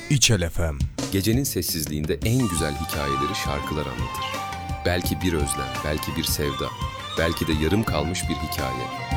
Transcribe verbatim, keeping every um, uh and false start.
İçel F M. Gecenin sessizliğinde en güzel hikayeleri şarkılar anlatır. Belki bir özlem, belki bir sevda, belki de yarım kalmış bir hikaye.